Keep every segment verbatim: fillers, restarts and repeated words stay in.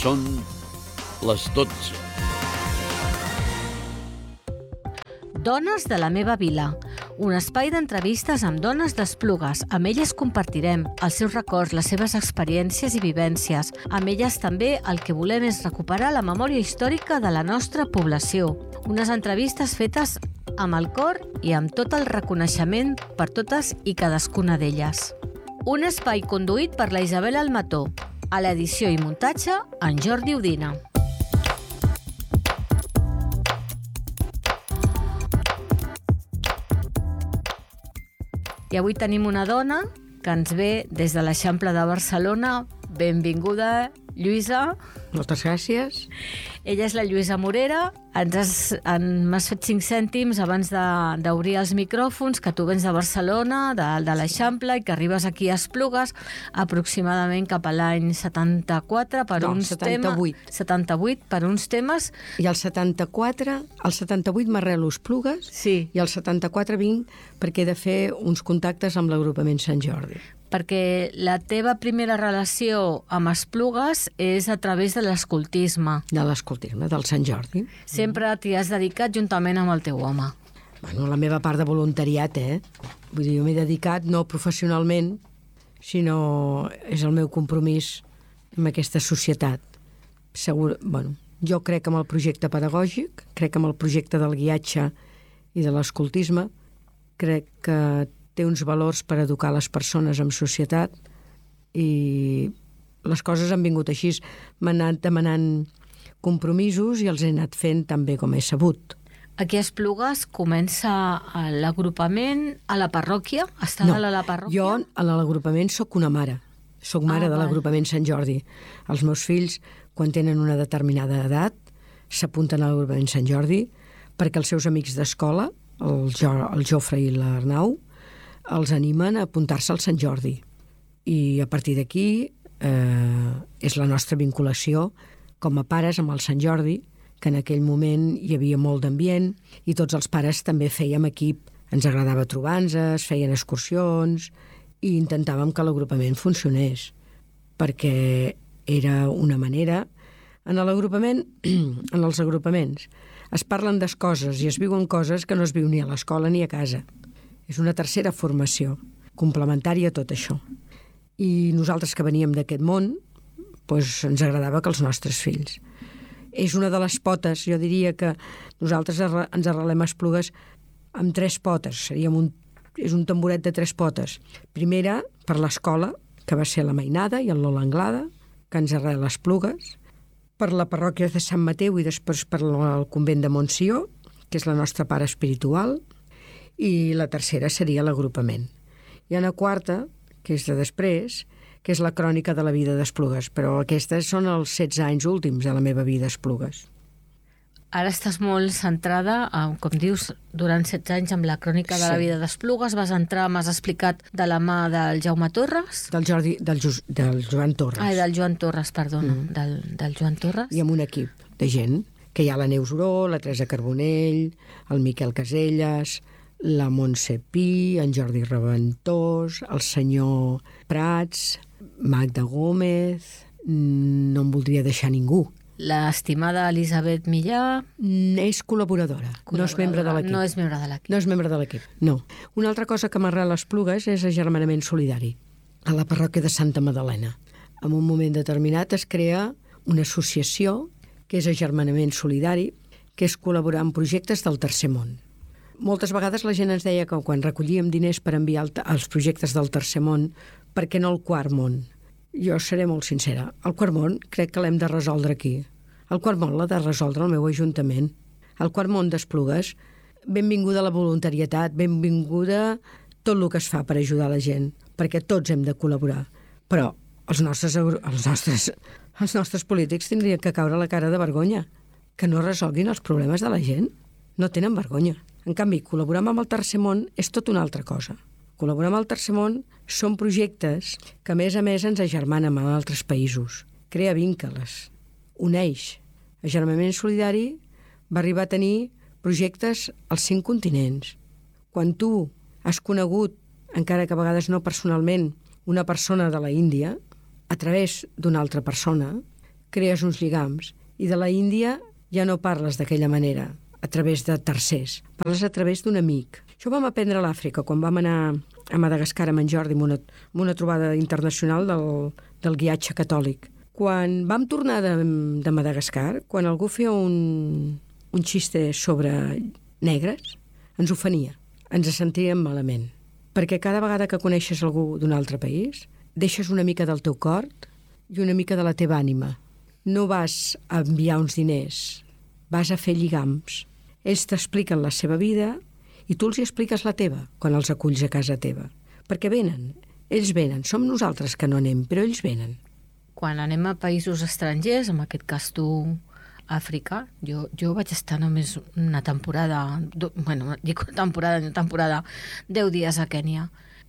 Són les dotze. Dones de la meva vila, un espai d'entrevistes amb dones d'Esplugues. Amb elles compartirem els seus records, les seves experiències i vivències. Amb elles també el que volem és recuperar la memòria històrica de la nostra població. Unes entrevistes fetes amb el cor i amb tot el reconeixement per totes i cadascuna d'elles. Un espai conduït per la Isabel Almató. A l'edició i muntatge, en Jordi Udina. I avui tenim una dona que ens ve des de l'Eixample de Barcelona. Benvinguda, Lluïsa. Moltes gràcies. Ella és la Lluïsa Morera. Ens has, en, m'has fet cinc cèntims abans de, d'obrir els micròfons, que tu vens de Barcelona, de, de l'Eixample, i que arribes aquí a Esplugues aproximadament cap a l'any setanta-quatre per no, uns setanta-vuit. temes... setanta-vuit per uns temes... I el setanta-quatre, el setanta-vuit m'arrelo a Esplugues, sí. I el setanta-quatre vinc perquè he de fer uns contactes amb l'agrupament Sant Jordi. Perquè la teva primera relació amb Esplugues és a través de l'escoltisme. De l'escoltisme, del Sant Jordi. Sempre t'hi has dedicat juntament amb el teu home. Bueno, la meva part de voluntariat, eh? Vull dir, jo m'he dedicat no professionalment, sinó és el meu compromís amb aquesta societat. Segur, bueno, jo crec en el projecte pedagògic, crec en el projecte del guiatge i de l'escoltisme, crec que té uns valors per educar les persones en societat i les coses han vingut així. M'han anat demanant compromisos i els he anat fent tan bé com he sabut. Aquí a Esplugues comença l'agrupament a la parròquia? Està no, a la parròquia? Jo a l'agrupament sóc una mare. Soc mare ah, de l'agrupament Sant Jordi. Els meus fills, quan tenen una determinada edat, s'apunten a l'agrupament Sant Jordi perquè els seus amics d'escola, el, jo, el Jofre i l'Arnau, els animen a apuntar-se al Sant Jordi. I a partir d'aquí eh, és la nostra vinculació com a pares amb el Sant Jordi, que en aquell moment hi havia molt d'ambient i tots els pares també fèiem equip. Ens agradava trobar-nos, feien excursions i intentàvem que l'agrupament funcionés, perquè era una manera... En l'agrupament, en els agrupaments, es parlen de coses i es viuen coses que no es viu ni a l'escola ni a casa. És una tercera formació, complementària a tot això. I nosaltres que veníem d'aquest món, doncs ens agradava que els nostres fills. És una de les potes, jo diria que nosaltres ens arrelem a Esplugues amb tres potes, seríem un, és un tamboret de tres potes. Primera, per l'escola, que va ser la Mainada i el Lola Anglada, que ens arrela a Esplugues, per la parròquia de Sant Mateu i després per el convent de Montsió, que és la nostra pare espiritual, i la tercera seria l'agrupament. Hi ha una quarta, que és de després, que és la crònica de la vida d'Esplugues, però aquestes són els setze anys últims de la meva vida a Esplugues. Ara estàs molt centrada, com dius, durant setze anys amb la crònica de la vida d'Esplugues. Vas entrar, m'has explicat, de la mà del Jaume Torres? Del, Jordi, del, Just, del Joan Torres. Ai, del Joan Torres, perdona, mm. del, del Joan Torres. I amb un equip de gent, que hi ha la Neus Uró, la Teresa Carbonell, el Miquel Caselles, la Montse Pi, en Jordi Reventós, el senyor Prats, Magda Gómez, no em voldria deixar ningú. L'estimada Elisabet Millà... És col·laboradora, col·laboradora, no és membre de l'equip. No és membre de l'equip. No és membre de l'equip, no. Una altra cosa que m'arrela a Esplugues és agermanament solidari, a la parròquia de Santa Madalena. En un moment determinat es crea una associació que és agermanament solidari, que és col·laborar en projectes del tercer món. Moltes vegades la gent ens deia que quan recollíem diners per enviar els projectes del tercer món, per què no el quart món? Jo seré molt sincera. El quart món crec que l'hem de resoldre aquí. El quart món l'ha de resoldre el meu ajuntament. El quart món d'Esplugues, benvinguda la voluntarietat, benvinguda tot el que es fa per ajudar la gent, perquè tots hem de col·laborar. Però els nostres, els nostres, els nostres polítics tindrien que caure la cara de vergonya, que no resolguin els problemes de la gent. No tenen vergonya. En canvi, col·laborar amb el tercer món és tot una altra cosa. Col·laborar amb el tercer món són projectes que, a més a més, ens agermanen amb altres països. Crea vincles, uneix. Agermanament solidari va arribar a tenir projectes als cinc continents. Quan tu has conegut, encara que a vegades no personalment, una persona de la Índia, a través d'una altra persona, crees uns lligams. I de la Índia ja no parles d'aquella manera, a través de tercers. Parles a través d'un amic. Això ho vam aprendre a l'Àfrica, quan vam anar a Madagascar amb en Jordi, amb una, amb una trobada internacional del, del guiatge catòlic. Quan vam tornar de, de Madagascar, quan algú feia un, un xiste sobre negres, ens ofenia, ens sentíem malament. Perquè cada vegada que coneixes algú d'un altre país, deixes una mica del teu cor i una mica de la teva ànima. No vas a enviar uns diners, vas a fer lligams. Ells t'expliquen la seva vida i tu els hi expliques la teva quan els aculls a casa teva. Perquè venen, ells venen. Som nosaltres que no anem, però ells venen. Quan anem a països estrangers, en aquest cas tu, Àfrica, jo, jo vaig estar només una temporada, bueno, dic una temporada, una temporada, deu dies a Kènia.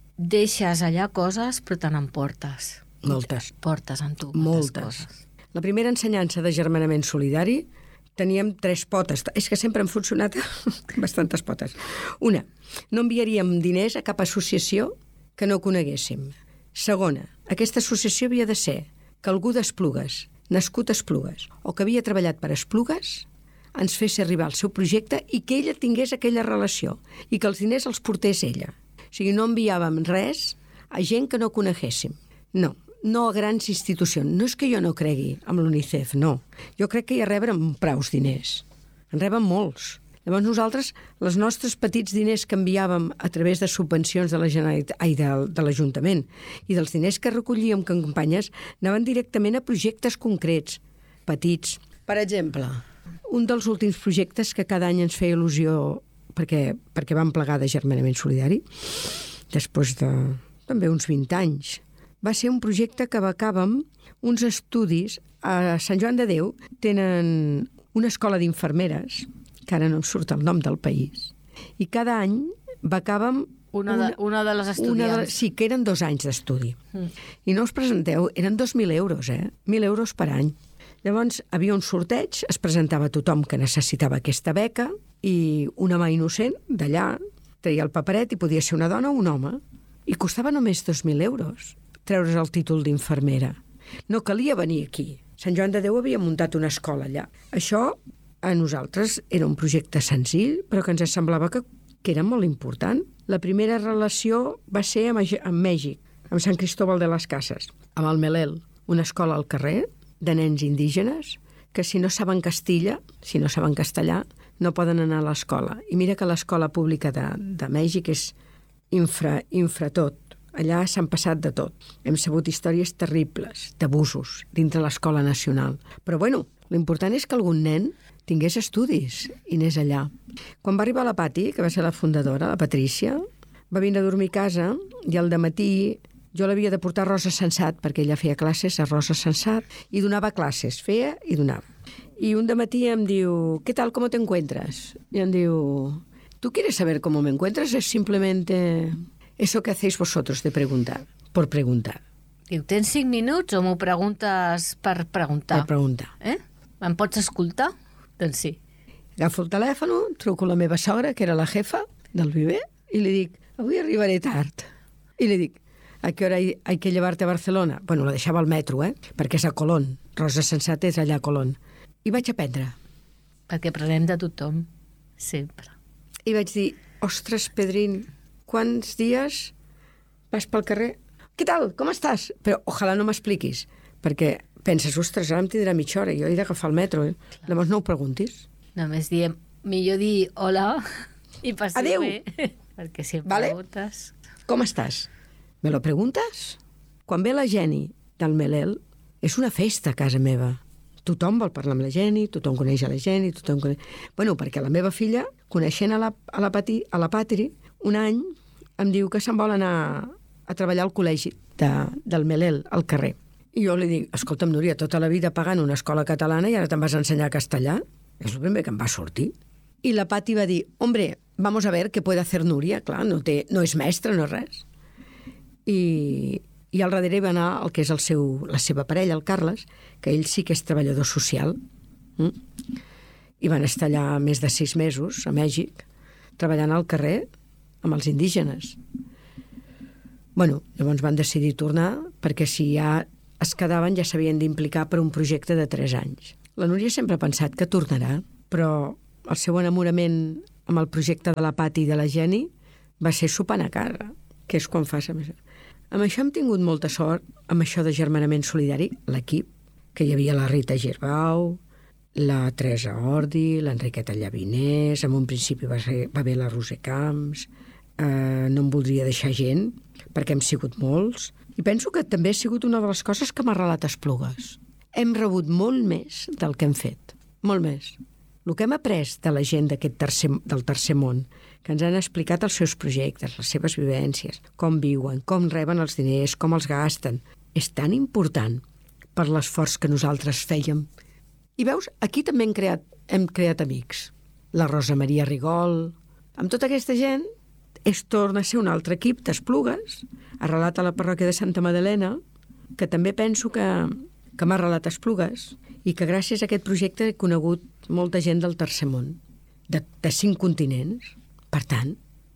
Deixes allà coses, però te n'emportes. Moltes. Portes amb tu moltes moltes coses. La primera ensenyança de germanament solidari teníem tres potes. És que sempre han funcionat bastantes potes. Una, no enviaríem diners a cap associació que no coneguéssim. Segona, aquesta associació havia de ser que algú d'Esplugues, nascut a Esplugues, o que havia treballat per Esplugues, ens fes arribar el seu projecte i que ella tingués aquella relació i que els diners els portés ella. O sigui, no enviàvem res a gent que no coneguéssim. No, no a grans institucions. No és que jo no cregui amb l'UNICEF, no. Jo crec que hi reben praus diners. En reben molts. Llavors nosaltres, els nostres petits diners que enviàvem a través de subvencions de la Generalitat, ai, de, de l'Ajuntament i dels diners que recollíem com campanyes anaven directament a projectes concrets, petits. Per exemple, un dels últims projectes que cada any ens feia il·lusió perquè, perquè vam plegar de germanament solidari, després de també uns vint anys, va ser un projecte que becàvem uns estudis a Sant Joan de Déu. Tenen una escola d'infermeres, que ara no em surt el nom del país, i cada any becàvem Una de, una de les estudiants. Una de, sí, que eren dos anys d'estudi. Mm. I no us presenteu, eren dos mil euros, eh? Mil euros per any. Llavors, havia un sorteig, es presentava tothom que necessitava aquesta beca i una mà innocent d'allà treia el paperet i podia ser una dona o un home. I costava només dos mil euros treure's el títol d'infermera. No calia venir aquí. Sant Joan de Déu havia muntat una escola allà. Això a nosaltres era un projecte senzill, però que ens semblava que, que era molt important. La primera relació va ser amb, amb Mèxic, amb Sant Cristóbal de les Cases, amb el Melel, una escola al carrer de nens indígenes que si no saben castilla, si no saben castellà, no poden anar a l'escola. I mira que l'escola pública de, de Mèxic és infra, infra tot. Allà s'han passat de tot. Hem sabut històries terribles, d'abusos, dintre l'escola nacional. Però bueno, l'important és que algun nen tingués estudis i anés allà. Quan va arribar la Pati, que va ser la fundadora, la Patrícia, va vindre a dormir a casa i al dematí jo l'havia de portar a Rosa Sensat, perquè ella feia classes a Rosa Sensat i donava classes, feia i donava. I un dematí em diu, ¿qué tal, cómo te encuentras? I em diu, ¿tú quieres saber cómo me encuentras? Es simplemente eso que hacéis vosotros de preguntar, por preguntar. Diu, tens cinc minuts o m'ho preguntes per preguntar? Per preguntar. Eh? Em pots escoltar? Doncs sí. Agafo el telèfon, truco a la meva sogra, que era la jefa del Viver, i li dic, avui arribaré tard. I li dic, ¿a qué hora hay, hay que llevarte a Barcelona? Bueno, la deixava al metro, eh? Perquè és a Colón. Rosa Sensat és allà a Colón. I vaig aprendre. Perquè aprenem de tothom, sempre. I vaig dir, ostres, Pedrín, quants dies vas pel carrer? Què tal, com estàs? Però ojalà no m'expliquis, perquè penses, ostres, ara em tindrà mitja hora, jo he d'agafar el metro, eh? Llavors no ho preguntis. Només diem, millor dir hola i passi Adéu. bé. Perquè si em Vale. preguntes... Com estàs? Me lo preguntes? Quan ve la Geni del Melel, és una festa a casa meva. Tothom vol parlar amb la Geni, tothom coneix a la Geni, tothom coneix... Bueno, perquè la meva filla, coneixent a la, a la, Pati, a la Patri, un any em diu que se'n vol anar a treballar al col·legi de, del Melel, al carrer. I jo li dic, escolta'm, Núria, tota la vida pagant una escola catalana i ara te'n vas a ensenyar castellà? És el primer que em va sortir. I la Pati va dir, hombre, vamos a ver què puede hacer Núria. Clar, no, té, no és mestra, no res. I, i al darrere va anar el que és el seu, la seva parella, el Carles, que ell sí que és treballador social. Mm? I van estar allà més de sis mesos, a Mèxic, treballant al carrer amb els indígenes. Bueno, llavors van decidir tornar, perquè si ja es quedaven, ja s'havien d'implicar per un projecte de tres anys. La Núria sempre ha pensat que tornarà, però el seu enamorament amb el projecte de la Pati i de la Geni va ser sopant a cara, que és quan fas... Amb això hem tingut molta sort, amb això de germanament solidari, l'equip, que hi havia la Rita Girbau, la Teresa Ordi, l'Enriqueta Llavinés, en un principi va, ser, va haver la Roser Camps, eh, no em voldria deixar gent, perquè hem sigut molts, i penso que també ha sigut una de les coses que m'ha relat Esplugues. Hem rebut molt més del que hem fet, molt més. El que hem après de la gent d'aquest tercer, del tercer món, que ens han explicat els seus projectes, les seves vivències, com viuen, com reben els diners, com els gasten, és tan important per l'esforç que nosaltres fèiem. I veus, aquí també hem creat, hem creat amics. La Rosa Maria Rigol, amb tota aquesta gent, es torna a ser un altre equip d'Esplugues, arrelat a la parròquia de Santa Madalena, que també penso que, que m'ha arrelat Esplugues, i que gràcies a aquest projecte he conegut molta gent del tercer món, de, de cinc continents. Per tant,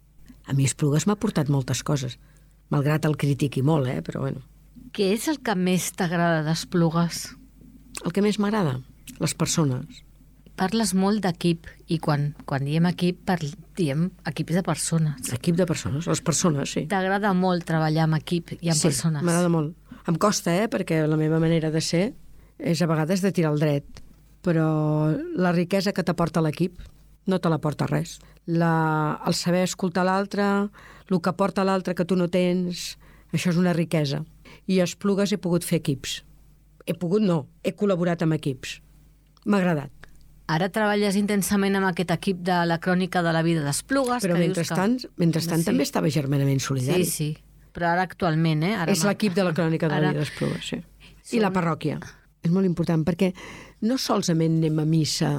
a mi Esplugues m'ha portat moltes coses, malgrat el critiqui molt, eh? Però bueno. Què és el que més t'agrada d'Esplugues? El que més m'agrada? Les persones. Parles molt d'equip, i quan, quan diem equip, parl... diem equips de persones. Equip de persones, les persones, sí. T'agrada molt treballar amb equip i amb sí, persones? Sí, m'agrada molt. Em costa, eh?, perquè la meva manera de ser és a vegades de tirar el dret, però la riquesa que t'aporta l'equip no te l'aporta res. La... El saber escoltar l'altre, el que aporta l'altre que tu no tens, això és una riquesa. I a Esplugues he pogut fer equips. He pogut, no, he col·laborat amb equips. M'ha agradat. Ara treballes intensament amb aquest equip de la crònica de la vida d'Esplugues. Però mentrestant, que... mentrestant sí. també estava germanament solidari. Sí, sí. Però ara actualment, eh? Ara és l'equip de la crònica de ara... la vida d'Esplugues, sí. Són... I la parròquia. És molt important, perquè no solament anem a missa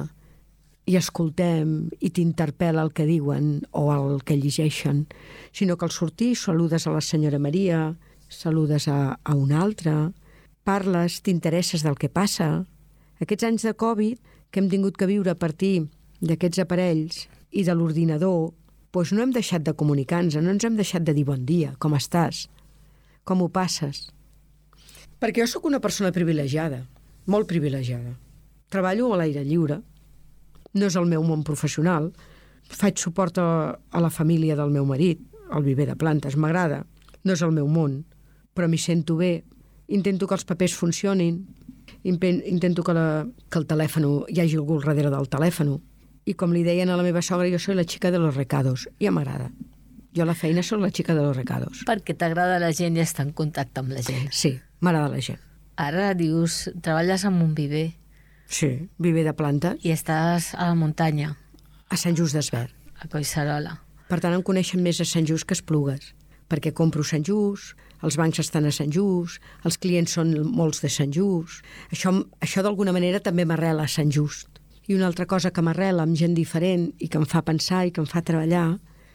i escoltem i t'interpel·la el que diuen o el que llegeixen, sinó que al sortir saludes a la senyora Maria, saludes a, a una altra, parles, t'interesses del que passa. Aquests anys de Covid que hem tingut que viure a partir d'aquests aparells i de l'ordinador, doncs no hem deixat de comunicar-nos, no ens hem deixat de dir bon dia, com estàs, com ho passes. Perquè jo sóc una persona privilegiada, molt privilegiada. Treballo a l'aire lliure, no és el meu món professional, faig suport a, a la família del meu marit, al viver de plantes, m'agrada, no és el meu món, però m'hi sento bé, intento que els papers funcionin, intento que, la, que el telèfon hi hagi algú al darrere del telèfon, i com li deien a la meva sogra, jo soy la xica de los recados, i ja m'agrada. Jo a la feina soc la xica de los recados. Perquè t'agrada la gent i estar en contacte amb la gent. Sí, m'agrada la gent. Ara dius, treballes en un viver. Sí, viver de plantes. I estàs a la muntanya. A Sant Just d'Esvern. A Collserola. Per tant, em coneixen més a Sant Just que a Esplugues, perquè compro Sant Just, els bancs estan a Sant Just, els clients són molts de Sant Just. Això, això d'alguna manera també m'arrela a Sant Just. I una altra cosa que m'arrela amb gent diferent i que em fa pensar i que em fa treballar,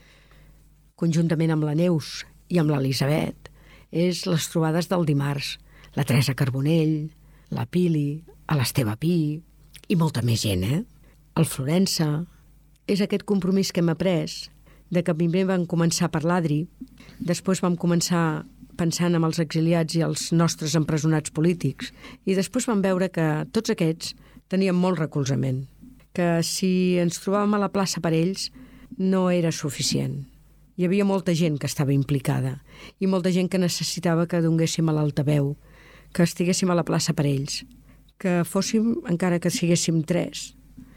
conjuntament amb la Neus i amb l'Elisabet, és les trobades del dimarts. La Teresa Carbonell, la Pili, l'Esteve Pi i molta més gent, eh? El Florença. És aquest compromís que hem après de que primer vam començar per l'Adri, després vam començar pensant en els exiliats i els nostres empresonats polítics, i després vam veure que tots aquests tenien molt recolzament, que si ens trobàvem a la plaça per ells no era suficient. Hi havia molta gent que estava implicada i molta gent que necessitava que donéssim a l'altaveu, que estiguéssim a la plaça per ells, que fóssim, encara que siguéssim tres,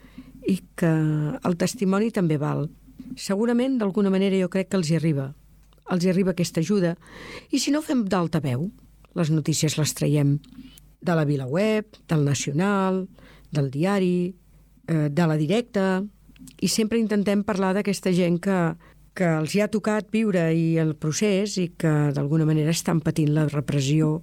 i que el testimoni també val. Segurament, d'alguna manera, jo crec que els hi arriba. Els hi arriba aquesta ajuda. I si no fem d'altaveu, les notícies les traiem de la VilaWeb, del Nacional, del diari, eh, de la Directa, i sempre intentem parlar d'aquesta gent que, que els hi ha tocat viure i el procés i que d'alguna manera estan patint la repressió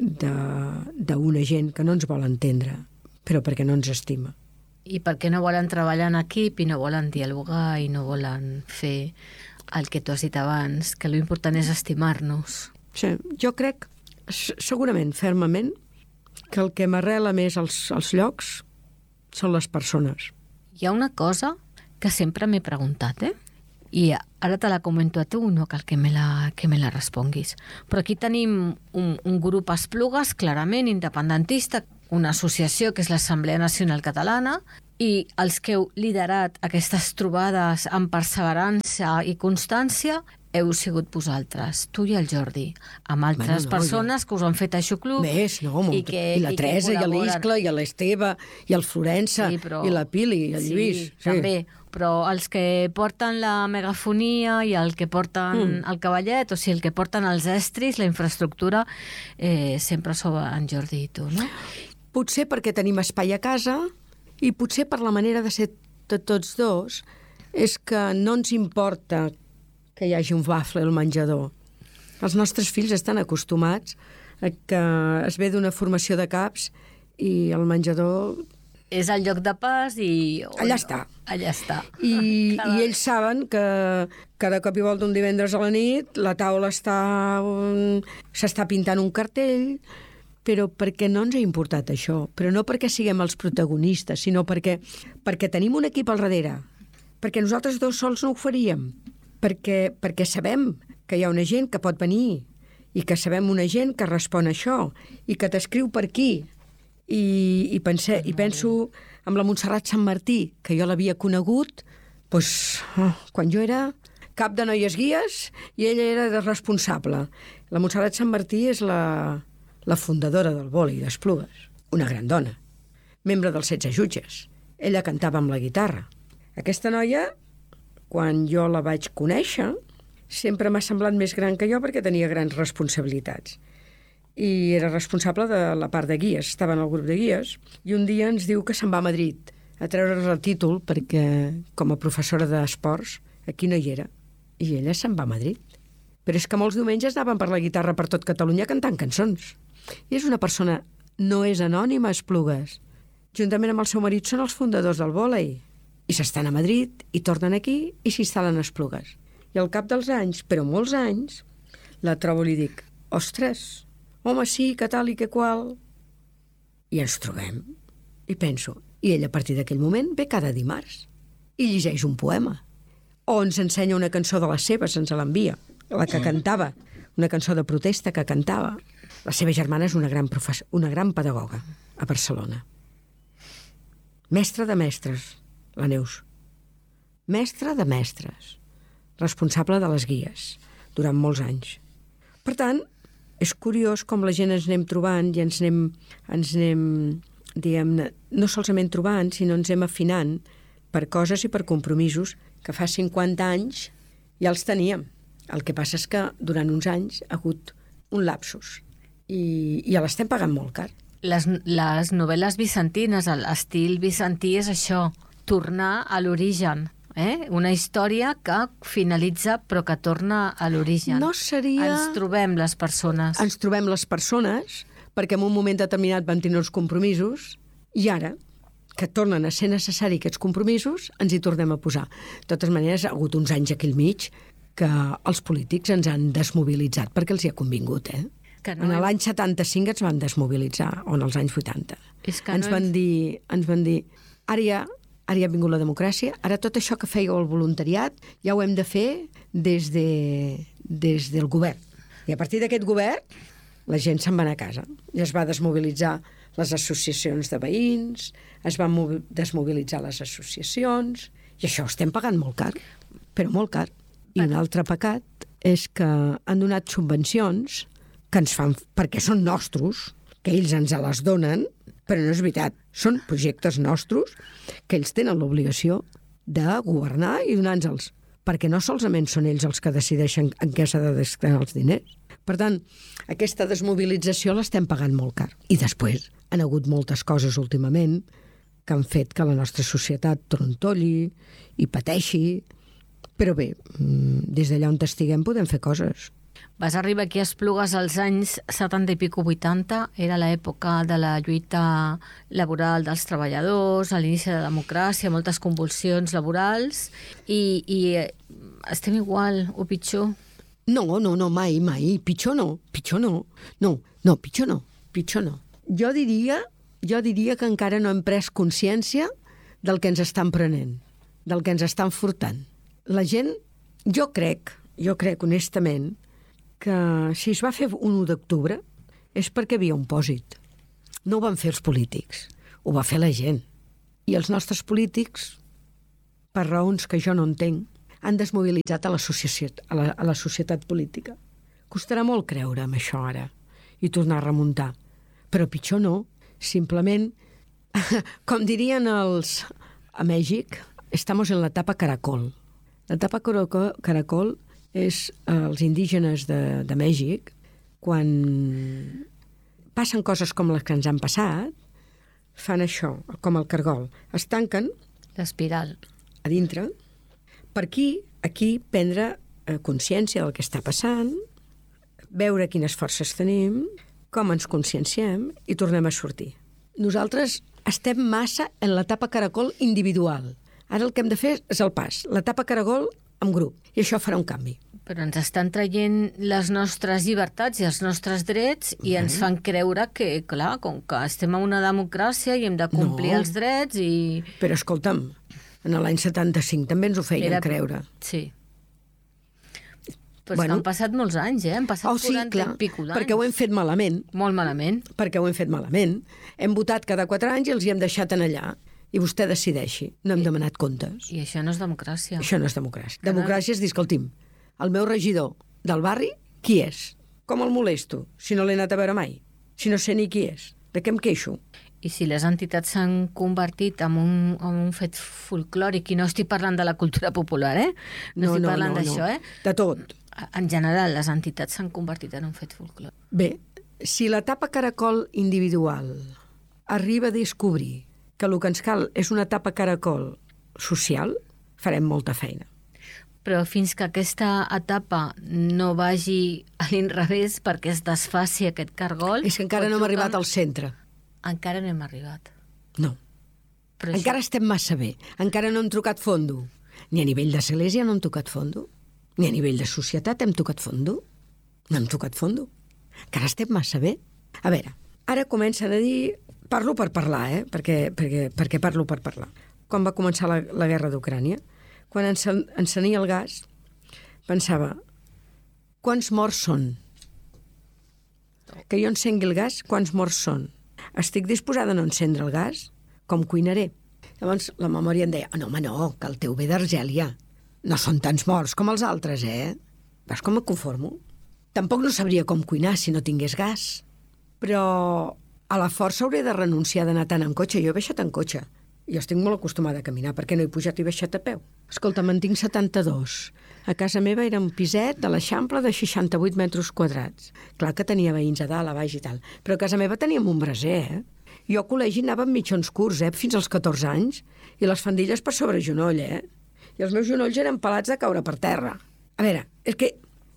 d'una gent que no ens vol entendre, però perquè no ens estima. I perquè no volen treballar en equip i no volen dialogar i no volen fer el que tu has dit abans, que l'important és estimar-nos. Sí, jo crec, segurament, fermament, que el que m'arrela més als, als llocs són les persones. Hi ha una cosa que sempre m'he preguntat, eh? I ara te la comento a tu, no cal que me la, que me la responguis. Però aquí tenim un, un grup Esplugues, clarament independentista, una associació que és l'Assemblea Nacional Catalana, i els que heu liderat aquestes trobades amb perseverança i constància heu sigut vosaltres, tu i el Jordi, amb altres Bueno, no, persones ja. que us han fet això club. Més, no, molt. I, que, I la i que Teresa, i col·laboren. l'Iscla, i l'Esteve, i el Florença, Sí, però- i la Pili, i el sí, Lluís. Sí, també, però els que porten la megafonia i el que porten Mm. el cavallet, o sigui, el que porten els estris, la infraestructura, eh, sempre sou en Jordi i tu, no? Potser perquè tenim espai a casa i potser per la manera de ser de tots dos és que no ens importa que hi hagi un bafle al menjador. Els nostres fills estan acostumats a que es ve d'una formació de caps i el menjador... És el lloc de pas i... Allà està. Allà està. I, Cada- I ells saben que cada cop i volta un divendres a la nit la taula està... un- s'està pintant un cartell, però perquè no ens ha importat això, però no perquè siguem els protagonistes, sinó perquè, perquè tenim un equip al darrere, perquè nosaltres dos sols no ho faríem, perquè, perquè sabem que hi ha una gent que pot venir i que sabem una gent que respon a això i que t'escriu per aquí. I, i, pense, i penso amb la Montserrat Sant Martí, que jo l'havia conegut doncs, oh, quan jo era cap de noies guies i ella era de responsable. La Montserrat Sant Martí és la, la fundadora del vòlei d'Esplugues, una gran dona, membre dels setze jutges. Ella cantava amb la guitarra. Aquesta noia, quan jo la vaig conèixer, sempre m'ha semblat més gran que jo perquè tenia grans responsabilitats. I era responsable de la part de guies, estava en el grup de guies, i un dia ens diu que se'n va a Madrid a treure's el títol perquè, com a professora d'esports, aquí no hi era. I ella se'n va a Madrid. Però és que molts diumenges anaven per la guitarra per tot Catalunya cantant cançons. I és una persona, no és anònima, Esplugues. Juntament amb el seu marit són els fundadors del vòlei. I s'estan a Madrid, i tornen aquí, i s'instal·len a Esplugues. I al cap dels anys, però molts anys, la trobo i li dic, ostres, home, sí, que tal i que qual. I ens trobem. I penso, i ella a partir d'aquell moment ve cada dimarts i llegeix un poema. O ens ensenya una cançó de les seves, ens l'envia, la que cantava, una cançó de protesta que cantava. La seva germana és una gran, professor, una gran pedagoga a Barcelona. Mestra de mestres, la Neus. Mestra de mestres. Responsable de les guies durant molts anys. Per tant, és curiós com la gent ens anem trobant i ens anem, ens anem diguem-ne, no solament trobant, sinó ens anem afinant per coses i per compromisos que fa cinquanta anys ja els teníem. El que passa és que durant uns anys ha hagut un lapsus i, i ja l'estem pagant molt car. Les, les novel·les vicentines, l'estil vicentí és això, tornar a l'origen. Eh? Una història que finalitza però que torna a l'origen. No seria... Ens trobem les persones. Ens trobem les persones perquè en un moment determinat vam tenir uns compromisos i ara, que tornen a ser necessari aquests compromisos, ens hi tornem a posar. De totes maneres, ha hagut uns anys aquí al mig que els polítics ens han desmobilitzat perquè els hi ha convingut, eh? Que no en hem... l'any setanta-cinc ens van desmobilitzar, o en els anys vuitanta. És que ens, no van hem... dir, ens van dir, ara ja, ara ja ha vingut la democràcia, ara tot això que fèieu el voluntariat ja ho hem de fer des, de, des del govern. I a partir d'aquest govern la gent se'n va anar a casa i es va desmobilitzar les associacions de veïns, es van desmobilitzar les associacions, i això ho estem pagant molt car, però molt car. I un altre pecat és que han donat subvencions que ens fan, perquè són nostres, que ells ens les donen, però no és veritat. Són projectes nostres que ells tenen l'obligació de governar i donar-nos-els, perquè no solament són ells els que decideixen en què s'ha de destinar els diners. Per tant, aquesta desmobilització l'estem pagant molt car. I després han hagut moltes coses últimament que han fet que la nostra societat trontolli i pateixi. Però bé, des d'allà on estiguem podem fer coses. Vas arribar aquí a Esplugues als anys setanta i pico vuitanta, era l'època de la lluita laboral dels treballadors, a l'inici de la democràcia, moltes convulsions laborals, i, i estem igual o pitjor? No, no, no, mai, mai. Pitjor no, pitjor no. No, no, pitjor no, pitjor no. Jo diria, jo diria que encara no hem pres consciència del que ens estan prenent, del que ens estan furtant. La gent Jo crec, jo crec honestament, que si es va fer un u d'octubre és perquè havia un pòsit. No ho van fer els polítics, ho va fer la gent. I els nostres polítics, per raons que jo no entenc, han desmobilitzat a la, societat, a la, a la societat política. Costarà molt creure en això ara i tornar a remuntar. Però pitjor no, simplement, com dirien els a Mèxic, estamos en l'etapa caracol. L'etapa caracol és els indígenes de, de Mèxic, quan passen coses com les que ens han passat, fan això, com el cargol. Es tanquen l'espiral a dintre, per aquí, aquí prendre consciència del que està passant, veure quines forces tenim, com ens conscienciem i tornem a sortir. Nosaltres estem massa en l'etapa caracol individual. Ara el que hem de fer és el pas, l'etapa caracol en grup, i això farà un canvi. Però ens estan traient les nostres llibertats i els nostres drets i ens fan creure que, clar, com que estem en una democràcia i hem de complir No. els drets i... Però escolta'm, en l'any setanta-cinc també ens ho feien Era- creure. Sí. Però Bueno. bueno, han passat molts anys, eh? Han passat Oh, sí, quaranta clar, i pico d'anys. perquè ho hem fet malament, Molt malament. perquè ho hem fet malament. Hem votat cada quatre anys i els hi hem deixat en allà. I vostè decideixi. No hem demanat comptes. I això no és democràcia. Això no és democràcia. Democràcia és dir, escolti'm, el meu regidor del barri, qui és? Com el molesto, si no l'he anat a veure mai? Si no sé ni qui és? De què em queixo? I si les entitats s'han convertit en un, en un fet folclòric, i no estic parlant de la cultura popular, eh? No, estic parlant d'això, eh? De tot. En general, les entitats s'han convertit en un fet folclòric. Bé, si l'etapa caracol individual arriba a descobrir que el que ens cal és una etapa caracol social, farem molta feina. Però fins que aquesta etapa no vagi a l'inrevés perquè es desfaci aquest cargol... És que encara no hem arribat al centre. Encara no hem arribat. No. Però Encara això... estem massa bé. Encara no hem tocat fondo. Ni a nivell d'església no hem tocat fondo. Ni a nivell de societat hem tocat fondo. No hem tocat fondo. Encara estem massa bé. A veure, ara comencen a dir... Parlo per parlar, eh? Perquè, perquè, perquè parlo per parlar. Quan va començar la, la guerra d'Ucrània, quan encen, encenia el gas, pensava, quants morts són? Que jo encengui el gas, quants morts són? Estic disposada a no encendre el gas? Com cuinaré? Llavors la memòria em deia, oh, no, home, no, que el teu ve d'Argèlia. No són tants morts com els altres, eh? Veus com em conformo? Tampoc no sabria com cuinar si no tingués gas. Però a la força hauré de renunciar d'anar tant en cotxe. Jo he baixat en cotxe. Jo estic molt acostumada a caminar, perquè no he pujat i baixat a peu. Escolta, me'n tinc setanta-dos. A casa meva era un piset de l'Eixample de seixanta-vuit metres quadrats. Clar que tenia veïns a dalt, a baix i tal. Però a casa meva teníem un braser, eh? Jo al col·legi anava amb mitjons curts, eh? Fins als catorze anys. I les faldilles per sobre genoll, eh? I els meus genolls eren pelats de caure per terra. A veure, és que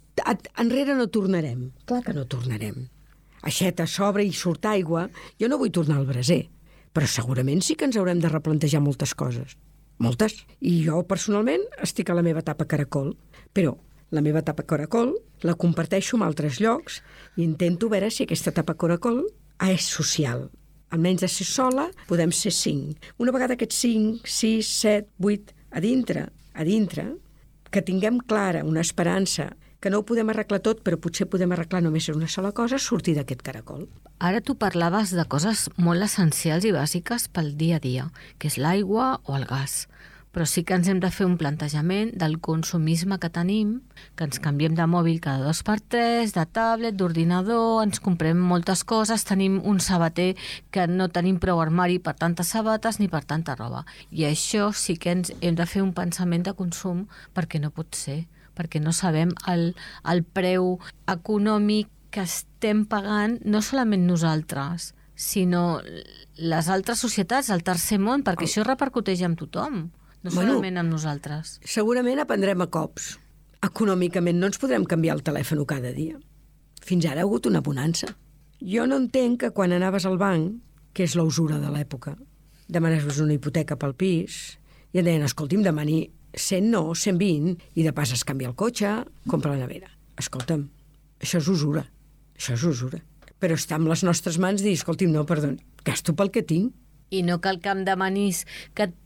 enrere no tornarem. Clar que no tornarem. Aixeta, s'obre i surt aigua. Jo no vull tornar al braser. Però segurament sí que ens haurem de replantejar moltes coses. Moltes. I jo, personalment, estic a la meva etapa caracol. Però la meva etapa caracol la comparteixo amb altres llocs i intento veure si aquesta etapa caracol és social. Almenys de ser sola, podem ser cinc. Una vegada aquests cinc, sis, set, vuit, a dintre, a dintre, que tinguem clara una esperança, que no ho podem arreglar tot, però potser podem arreglar només una sola cosa, sortir d'aquest caracol. Ara tu parlaves de coses molt essencials i bàsiques pel dia a dia, que és l'aigua o el gas. Però sí que ens hem de fer un plantejament del consumisme que tenim, que ens canviem de mòbil cada dos per tres, de tablet, d'ordinador, ens comprem moltes coses, tenim un sabater que no tenim prou armari per tantes sabates ni per tanta roba. I això sí que ens hem de fer un pensament de consum perquè no pot ser, perquè no sabem el, el preu econòmic que estem pagant no solament nosaltres, sinó les altres societats, el tercer món, perquè això repercuteix en tothom, no Bueno, solament en nosaltres. Segurament aprendrem a cops. Econòmicament no ens podrem canviar el telèfon cada dia. Fins ara ha hagut una bonança. Jo no entenc que quan anaves al banc, que és la usura de l'època, demanaves una hipoteca pel pis i et deien, escolti'm, demani cent no, cent vint, i de pas es canvia el cotxe, compra la nevera. Escolta'm, això és usura, això és usura. Però està amb les nostres mans dir, escolti'm, no, perdó, gasto pel que tinc. I no cal que em demanis que,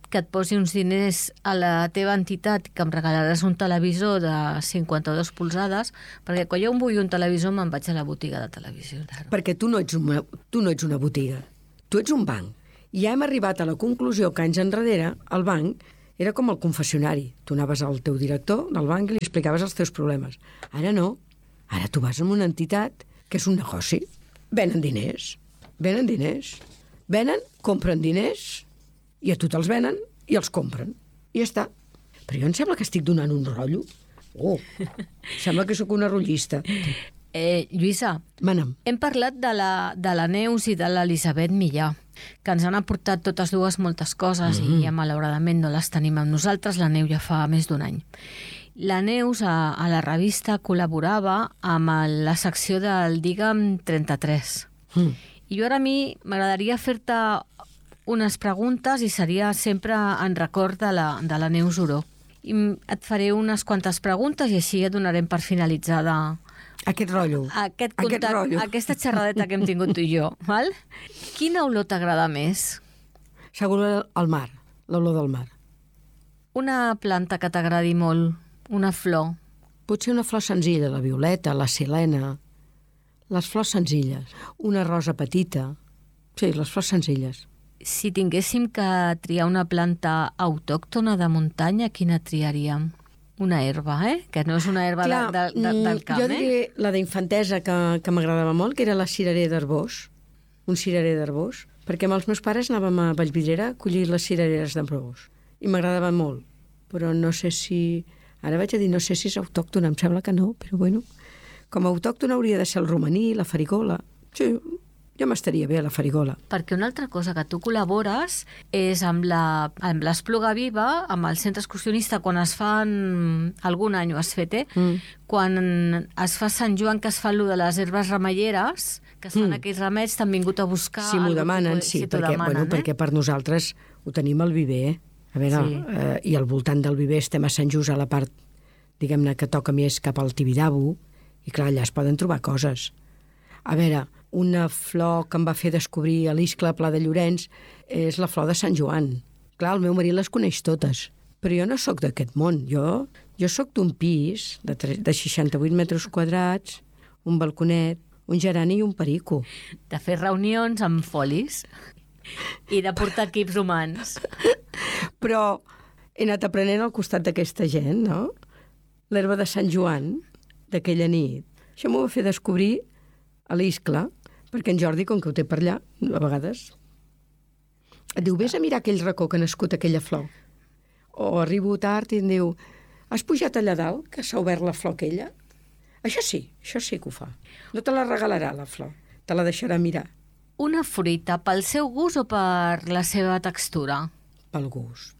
que et posi uns diners a la teva entitat, que em regalaràs un televisor de cinquanta-dues polzades, perquè quan jo em vull un televisor me'n vaig a la botiga de televisió. Claro. Perquè tu no, ets una, tu no ets una botiga, tu ets un banc. I ja hem arribat a la conclusió que anys enrere el banc era com el confessionari. Tu anaves al teu director del banc i li explicaves els teus problemes. Ara no. Ara tu vas a una entitat que és un negoci. Venen diners. Venen diners. Venen, compren diners i a tu te'ls venen i els compren. I ja està. Però jo em sembla que estic donant un rotllo. Oh, sembla que sóc una rotllista. Eh, Lluïsa, Mana'm. hem parlat de la, de la Neus i de l'Elisabet Millà, que ens han aportat totes dues moltes coses mm-hmm. i ja malauradament no les tenim amb nosaltres. La Neus ja fa més d'un any. La Neus a, a la revista col·laborava amb el, la secció del Digue'm trenta-tres. Mm. I jo ara a mi m'agradaria fer-te unes preguntes i seria sempre en record de la, de la Neus Oró. I et faré unes quantes preguntes i així ja donarem per finalitzada aquest rotllo. Aquest Aquest contact, rotllo. aquesta xerradeta que hem tingut tu i jo. Val? Quina olor t'agrada més? Segur el mar, l'olor del mar. Una planta que t'agradi molt, una flor. Potser una flor senzilla, la violeta, la silena, les flors senzilles. Una rosa petita. Sí, les flors senzilles. Si tinguéssim que triar una planta autòctona de muntanya, quina triaríem? Una herba, eh? Que no és una herba Clar, de, de, de, del camp, jo diré eh? la d'infantesa que, que m'agradava molt, que era la cirerer d'Arbós, un cirerer d'Arbós, perquè amb els meus pares anàvem a Vallvidrera a collir les cirereres d'Arbós. I m'agradava molt, però no sé si... Ara vaig a dir, no sé si és autòctona, em sembla que no, però bueno... Com a autòctona hauria de ser el romaní, la farigola... Sí, ja m'estaria bé, la farigola. Perquè una altra cosa que tu col·labores és amb la, amb l'Espluga Viva, amb el centre excursionista, quan es fan... Algun any ho has fet, eh? Mm. Quan es fa Sant Joan, que es fa allò de les herbes remeieres, que es fan mm. aquells remeis, t'han vingut a buscar... Si m'ho demanen, sí, si perquè, demanen, bueno, eh? perquè per nosaltres ho tenim al viver, eh? A veure, sí. eh, i al voltant del viver estem a Sant Just, a la part, diguem-ne, que toca més cap al Tibidabo, i clar, allà es poden trobar coses. A veure, una flor que em va fer descobrir a l'Iscle Pla de Llorenç és la flor de Sant Joan. Clar, el meu marit les coneix totes, però jo no sóc d'aquest món. Jo, jo sóc d'un pis de, de seixanta-vuit metres quadrats, un balconet, un gerani i un perico. De fer reunions amb folis i de portar equips humans. Però he anat aprenent al costat d'aquesta gent, no? L'herba de Sant Joan, d'aquella nit. Això m'ho va fer descobrir a l'Iscle, perquè en Jordi, com que ho té per allà, a vegades, et diu, vés a mirar aquell racó que ha nascut aquella flor. O arribo tard i em diu, has pujat allà dalt, que s'ha obert la flor aquella? Això sí, això sí que ho fa. No te la regalarà, la flor. Te la deixarà mirar. Una fruita pel seu gust o per la seva textura? Pel gust.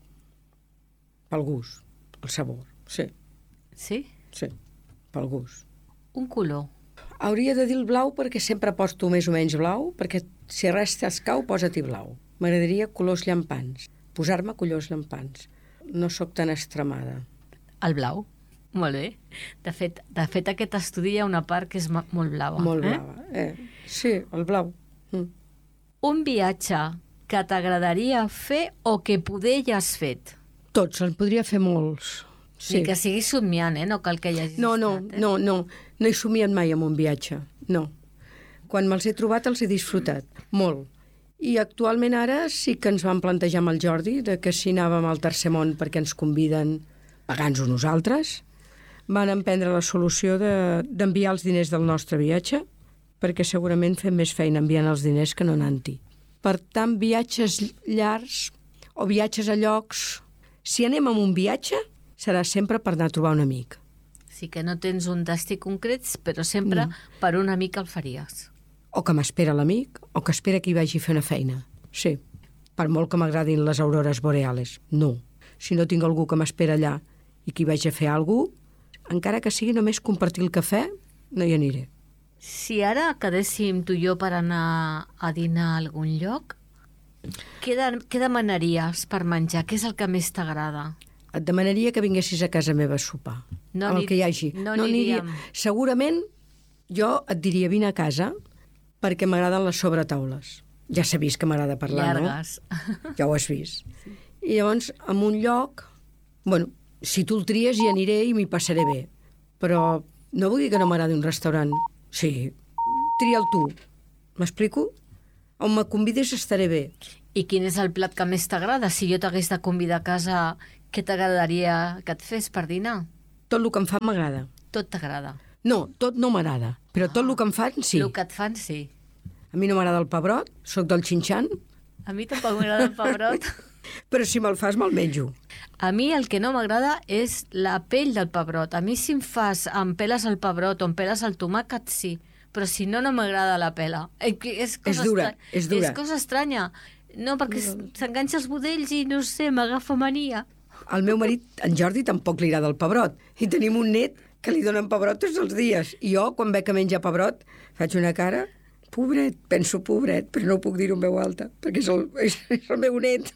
Pel gust. El sabor, sí. Sí? Sí, pel gust. Un color. Hauria de dir el blau perquè sempre posto més o menys blau, perquè si res t'escau, posa-t'hi blau. M'agradaria colors llampants, posar-me colors llampants. No sóc tan extremada. El blau? Molt bé. De fet, de fet aquest estudi hi ha una part que és molt blava. Molt eh? blava, eh? Sí, el blau. Mm. Un viatge que t'agradaria fer o que poder ja has fet? Tots, en podria fer molts. Sí. Ni que sigui somiant, eh? No cal que hi hagis no, no, estat, eh? No, no, no he somiat mai amb un viatge, no. Quan me'ls he trobat els he disfrutat, molt. I actualment ara sí que ens vam plantejar amb el Jordi de que si anàvem al tercer món perquè ens conviden pagant-nos nosaltres, van emprendre la solució de, d'enviar els diners del nostre viatge, perquè segurament fem més feina enviant els diners que no anant-hi. Per tant, viatges llargs o viatges a llocs, si anem amb un viatge, serà sempre per anar a trobar un amic. Sí que no tens un destí concret, però sempre no. Per un amic el faries. O que m'espera l'amic, o que espera que hi vagi a fer una feina. Sí, per molt que m'agradin les aurores boreales. No. Si no tinc algú que m'espera allà i que hi vagi a fer alguna cosa, encara que sigui només compartir el cafè, no hi aniré. Si ara quedéssim tu i jo per anar a dinar a algun lloc, què, de, què demanaries per menjar? Què és el que més t'agrada? Et demanaria que vinguessis a casa meva a sopar. No el que hi hagi. No, no aniríem. Segurament jo et diria vine a casa perquè m'agraden les sobretaules. Ja s'ha vist que m'agrada parlar, llargues. No? Ja ho has vist. Sí. I llavors, en un lloc, bueno, si tu el tries hi aniré i m'hi passaré bé. Però no vull dir que no m'agradi un restaurant. Sí, tria'l tu. M'explico? On me convides estaré bé. I quin és el plat que més t'agrada? Si jo t'hagués de convidar a casa, què t'agradaria que et fes per dinar? Tot el que em fan m'agrada. Tot t'agrada. No, tot no m'agrada, però tot el que em fan, sí. El que et fan, sí. A mi no m'agrada el pebrot, sóc del xinxan, A mi tampoc m'agrada el pebrot. però si me'l fas me'l menjo. A mi el que no m'agrada és la pell del pebrot. A mi si em fas, em peles el pebrot o em peles el tomàquet, sí. Però si no, no m'agrada la pela. Eh, És, cosa És dura, estra- és dura. És cosa estranya. No, perquè s- s'enganxa els budells i, no sé, m'agafa mania. Al meu marit, en Jordi, tampoc li agrada el pebrot. I tenim un net que li donen pebrot tots els dies. I jo, quan veig que menja pebrot, faig una cara, pobret, penso pobret, però no ho puc dir en veu alta, perquè és el, és, és el meu net.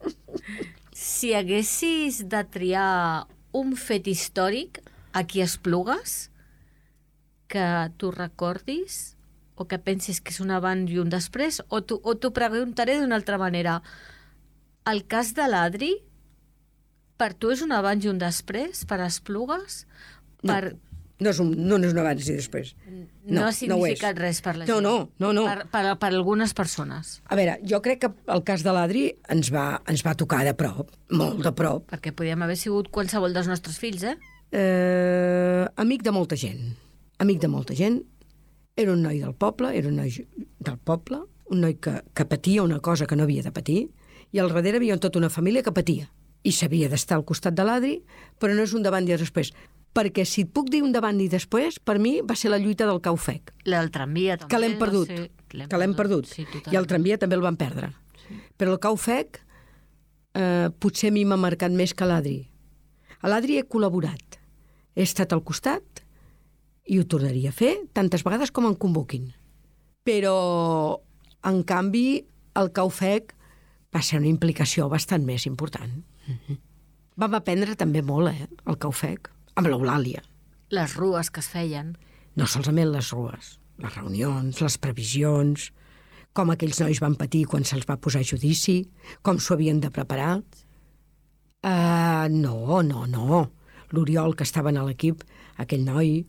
Si haguessis de triar un fet històric a qui Esplugues que tu recordis o que pensis que és un abans i un després, o t'ho o t'ho preguntaré d'una altra manera. El cas de l'Adri, per tu és un abans i un després, per Esplugues? No, Per... no és un, no és un abans i després. No, No, ha significat no ho és. res per la No, gent. no, no, no. Per, per, per algunes persones. A veure, jo crec que el cas de l'Adri ens va, ens va tocar de prop, molt de prop. Perquè podíem haver sigut qualsevol dels nostres fills, eh? Eh, amic de molta gent. Amic de molta gent. Era un noi del poble, era un noi del poble, un noi que, que patia una cosa que no havia de patir, i al darrere havia tota una família que patia. I s'havia d'estar al costat de l'Adri, però no és un davant i després. Perquè si et puc dir un davant i després, per mi va ser la lluita del Caufec, La del tramvia també. que l'hem va perdut, ser- que l'hem perdut. Sí, I el tramvia també el van perdre. Sí. Però el Caufec eh, potser a mi m'ha marcat més que l'Adri. A l'Adri he col·laborat. He estat al costat i ho tornaria a fer tantes vegades com em convoquin. Però, en canvi, el Caufec va ser una implicació bastant més important. Mm-hmm. Vam aprendre també molt, eh, el Caufec, amb l'Eulàlia. Les rues que es feien. No solament les rues, les reunions, les previsions, com aquells nois van patir quan se'ls va posar a judici, com s'ho havien de preparar. Uh, no, no, no. L'Oriol, que estava a l'equip, aquell noi,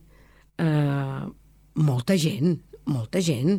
uh, molta gent, molta gent.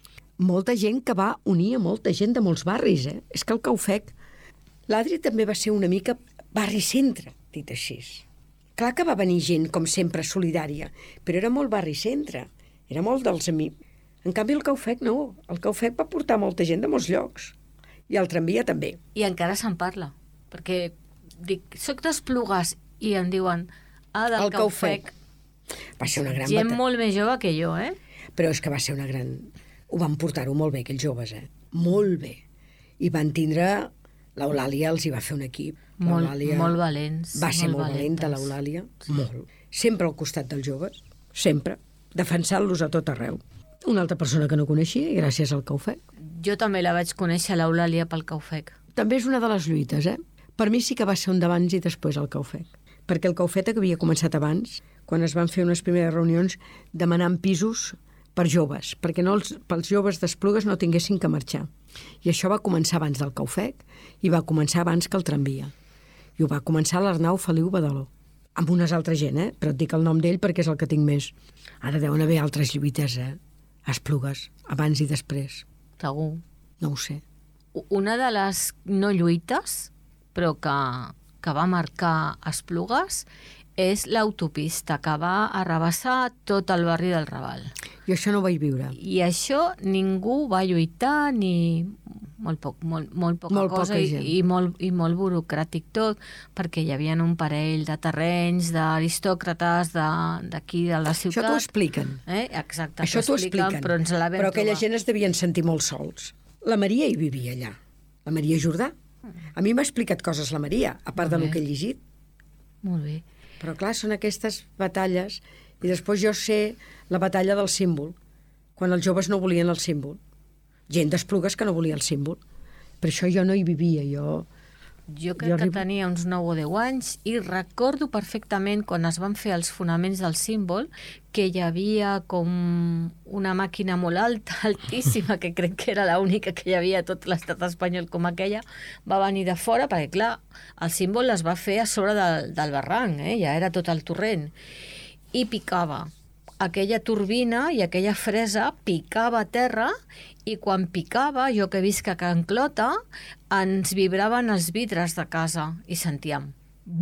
Molta gent que va unir a molta gent de molts barris, eh? És que el Caufec... L'Adri també va ser una mica barri-centre, dit així. Clar que va venir gent, com sempre, solidària, però era molt barri-centre, era molt dels amics. En canvi, el Caufec no. El Caufec va portar molta gent de molts llocs. I el tramvia també. I encara se'n parla. Perquè dic, soc d'Esplugues i em diuen, ah, del El Caufec. Caufec. Va ser una gran Gent batalla. molt més jove que jo, eh? Però és que va ser una gran... Ho van portar-ho molt bé, aquells joves, eh? Molt bé. I van tindre... L'Eulàlia els hi va fer un equip. Molt, L'Eulàlia molt valents. Va ser molt, valentes. valenta, l'Eulàlia. Sí. Molt. Sempre al costat dels joves. Sempre. Defensant-los a tot arreu. Una altra persona que no coneixia, i gràcies al Caufec. Jo també la vaig conèixer, l'Eulàlia, pel Caufec. També és una de les lluites, eh? Per mi sí que va ser un d'abans i després el Caufec. Perquè el Caufet havia començat abans, quan es van fer unes primeres reunions demanant pisos per joves, perquè no els, pels joves d'Esplugues no tinguessin que marxar. I això va començar abans del Caufec i va començar abans que el tramvia. I ho va començar l'Arnau Feliu Badaló, amb unes altres gent, eh? Però et dic el nom d'ell perquè és el que tinc més. Ara deuen haver altres lluites, eh? A Esplugues, abans i després. Segur. No ho sé. Una de les no lluites, però que, que va marcar Esplugues, és l'autopista que va arrabassar tot el barri del Raval. I això no ho vaig viure. I això ningú va lluitar, ni molt, poc, molt, molt poca Molt cosa, poca i, gent. i, molt, i molt burocràtic tot, perquè hi havia un parell de terrenys, d'aristòcrates d'aquí, de, de la ciutat. Això t'ho expliquen. Eh? Exacte, Això t'ho expliquen, però ens la vam però aquella trobar. gent es devien sentir molt sols. La Maria hi vivia allà, la Maria Jordà. A mi m'ha explicat coses la Maria, a part Molt del bé. que he llegit. Molt bé. Però clar, són aquestes batalles, i després jo sé la batalla del símbol, quan els joves no volien el símbol. Gent d'Esplugues que no volia el símbol. Per això jo no hi vivia, jo Jo crec Jo que arribo- tenia uns nou o deu anys i recordo perfectament quan es van fer els fonaments del símbol que hi havia com una màquina molt alta, altíssima, que crec que era l'única que hi havia a tot l'estat espanyol com aquella, va venir de fora perquè, clar, el símbol es va fer a sobre del, del barranc, eh? Ja era tot el torrent, i picava. Aquella turbina i aquella fresa picava a terra i quan picava, jo que visc a Can Clota, ens vibraven els vidres de casa i sentíem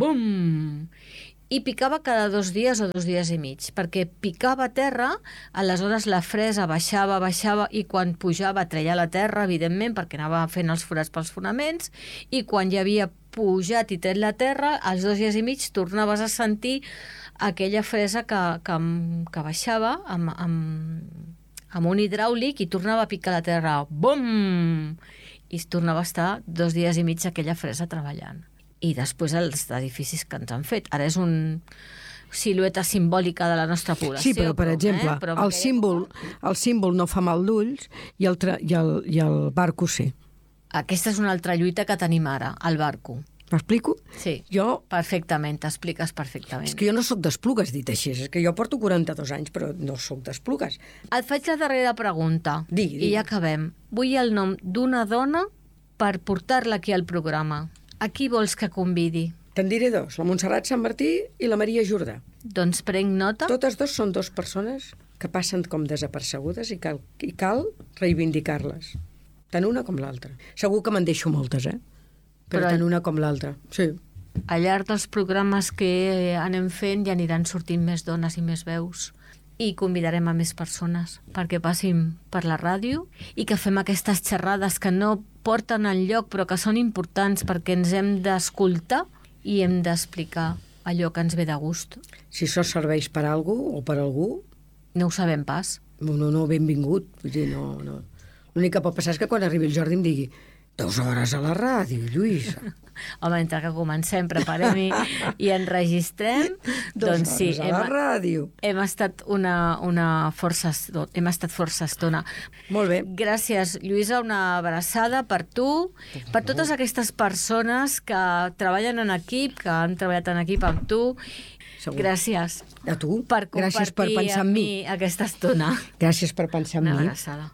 bum! I picava cada dos dies o dos dies i mig, perquè picava a terra, aleshores la fresa baixava, baixava, i quan pujava treia la terra, evidentment, perquè anava fent els forats pels fonaments, i quan ja havia pujat i tret la terra, als dos dies i mig tornaves a sentir aquella fresa que, que, que baixava amb, amb, amb un hidràulic i tornava a picar la terra. Bum! I es tornava a estar dos dies i mig aquella fresa treballant. I després els edificis que ens han fet. Ara és un silueta simbòlica de la nostra població. Sí, però, per exemple, eh? però el, símbol, el símbol no fa mal d'ulls i el, tra- i, el, i el barco sí. Aquesta és una altra lluita que tenim ara, el barco. M'explico? Sí, Jo, perfectament, t'expliques perfectament. és que jo no sóc d'Esplugues, dit així. És que jo porto quaranta-dos anys, però no sóc d'Esplugues. Et faig la darrera pregunta Digui, digui. i ja acabem. Vull el nom d'una dona per portar-la aquí al programa. A qui vols que convidi? Te'n diré dos, la Montserrat Sant Martí i la Maria Jordà. Doncs prenc nota. Totes dos són dos persones que passen com desapercebudes i cal, i cal reivindicar-les. Tant una com l'altra. Segur que me'n deixo moltes, eh? Però, Però- tant una com l'altra, sí. Al llarg dels programes que anem fent ja aniran sortint més dones i més veus i convidarem a més persones perquè passin per la ràdio i que fem aquestes xerrades que no porten enlloc però que són importants perquè ens hem d'escoltar i hem d'explicar allò que ens ve de gust. Si això serveix per a algú o per a algú, No ho sabem pas. no, no benvingut. Vull dir, no, no. L'únic que pot passar és que quan arribi el Jordi em digui dues hores a la ràdio, Lluïsa. Home, entre que comencem, preparem i, i enregistrem, Dues doncs sí, hores a la hem, ràdio. hem estat una, una força estona, hem estat força estona. Molt bé. Gràcies, Lluïsa, una abraçada per tu, per totes aquestes persones que treballen en equip, que han treballat en equip amb tu. Segur. Gràcies A tu. per compartir Gràcies per pensar en mi. aquesta estona. Gràcies per pensar en Una mi. abraçada.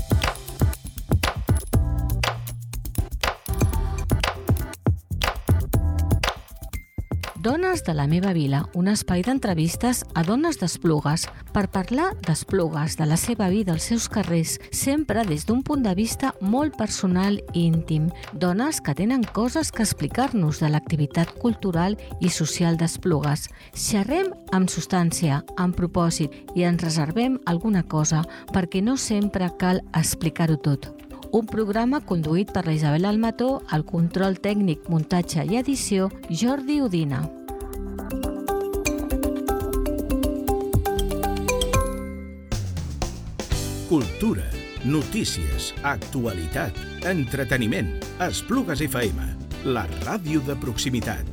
Dones de la meva vila, un espai d'entrevistes a dones d'Esplugues per parlar d'Esplugues, de la seva vida, els seus carrers, sempre des d'un punt de vista molt personal i íntim. Dones que tenen coses que explicar-nos de l'activitat cultural i social d'Esplugues. Xerrem amb substància, amb propòsit i ens reservem alguna cosa perquè no sempre cal explicar-ho tot. Un programa conduït per la Isabel Almató, el control tècnic, muntatge i edició, Jordi Udina. Cultura, notícies, actualitat, entreteniment. Esplugues F M, la ràdio de proximitat.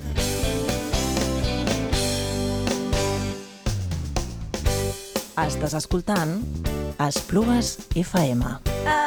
Estàs escoltant Esplugues F M.